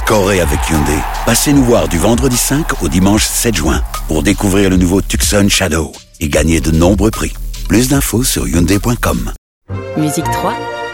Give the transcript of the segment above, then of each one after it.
Scorez avec Hyundai. Passez nous voir du vendredi 5 au dimanche 7 juin pour découvrir le nouveau Tucson Shadow et gagner de nombreux prix. Plus d'infos sur Hyundai.com. Musique 3.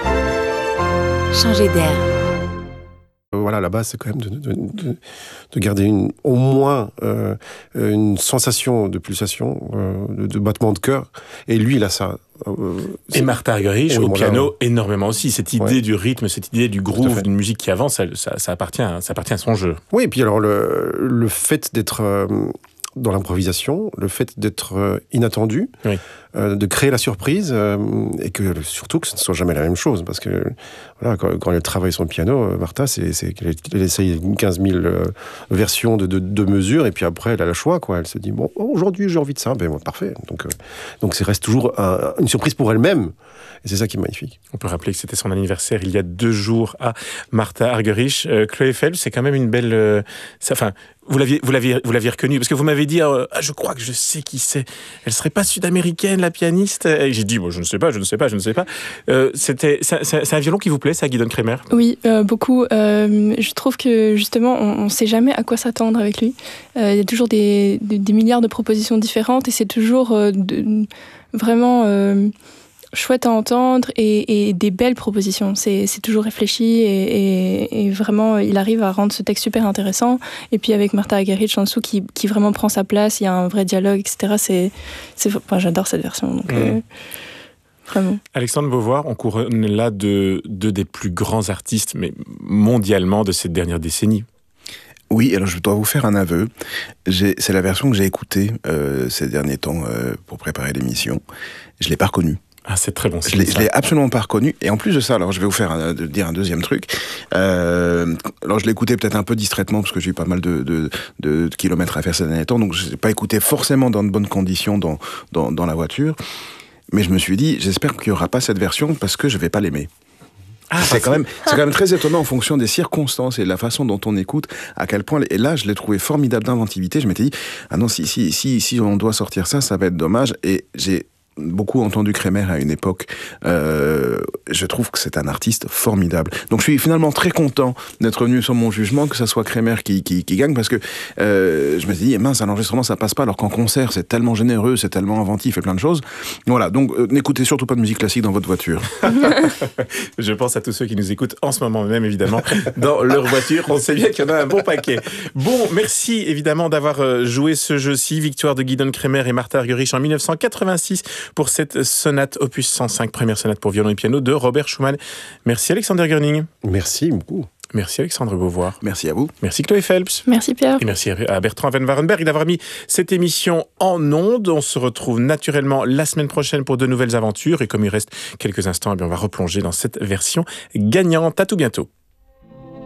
Changer d'air. Voilà, la base, c'est quand même de garder au moins une sensation de pulsation, de battement de cœur. Et lui, il a ça. Et Martha Argerich, au piano, énormément aussi. Cette idée du rythme, cette idée du groove, d'une musique qui avance, ça appartient à son jeu. Oui, et puis alors, le fait d'être dans l'improvisation, le fait d'être inattendu, oui. De créer la surprise, et que surtout que ce ne soit jamais la même chose, parce que voilà, quand elle travaille sur le piano, Martha, c'est qu'elle essaye 15 000 versions de mesures, et puis après elle a le choix, quoi. Elle se dit bon, aujourd'hui j'ai envie de ça, ben parfait. Donc ça reste toujours une surprise pour elle-même, et c'est ça qui est magnifique. On peut rappeler que c'était son anniversaire il y a 2 jours à Martha Argerich. Chloé Phelps, c'est quand même une belle. Vous l'aviez reconnue, parce que vous m'avez dit je crois que je sais qui c'est. Elle serait pas sud-américaine, la pianiste. Et j'ai dit je ne sais pas. C'est un violon qui vous plaît, ça, Guidon Kremer? Oui, beaucoup. Je trouve que justement, on ne sait jamais à quoi s'attendre avec lui. Il y a toujours des milliards de propositions différentes, et c'est toujours vraiment chouette à entendre, et des belles propositions. C'est toujours réfléchi, et vraiment, il arrive à rendre ce texte super intéressant. Et puis avec Martha Argerich en dessous, qui vraiment prend sa place, il y a un vrai dialogue, etc. J'adore cette version. Donc, vraiment. Alexandre Beauvoir, on couronne là deux des plus grands artistes, mais mondialement, de cette dernière décennie. Oui, alors je dois vous faire un aveu. C'est la version que j'ai écoutée ces derniers temps pour préparer l'émission. Je ne l'ai pas reconnue. Ah, c'est très bon. Je l'ai absolument pas reconnu. Et en plus de ça, alors je vais vous faire dire un deuxième truc. Alors je l'ai écouté peut-être un peu distraitement, parce que j'ai eu pas mal de kilomètres à faire ces derniers temps, donc je l'ai pas écouté forcément dans de bonnes conditions dans la voiture. Mais je me suis dit, j'espère qu'il y aura pas cette version, parce que je vais pas l'aimer. C'est quand même très étonnant en fonction des circonstances et de la façon dont on écoute, à quel point. Et là, je l'ai trouvé formidable d'inventivité. Je m'étais dit, ah non, si on doit sortir ça va être dommage. Et j'ai beaucoup entendu Kremer à une époque. Je trouve que c'est un artiste formidable. Donc je suis finalement très content d'être venu sur mon jugement, que ça soit Kremer qui gagne, parce que je me suis dit, mince, à l'enregistrement ça passe pas, alors qu'en concert c'est tellement généreux, c'est tellement inventif et plein de choses. Voilà, donc n'écoutez surtout pas de musique classique dans votre voiture. Je pense à tous ceux qui nous écoutent en ce moment même, évidemment, dans leur voiture. On sait bien qu'il y en a un bon paquet. Bon, merci évidemment d'avoir joué ce jeu-ci. Victoire de Guidon Kremer et Martha Argerich en 1986 pour cette sonate opus 105, première sonate pour violon et piano de Robert Schumann. Merci Alexander Gerning. Merci beaucoup. Merci Alexandre Beauvoir. Merci à vous. Merci Chloé Phelps. Merci Pierre. Et merci à Bertrand Van Warenberg d'avoir mis cette émission en ondes. On se retrouve naturellement la semaine prochaine pour de nouvelles aventures. Et comme il reste quelques instants, on va replonger dans cette version gagnante. À tout bientôt.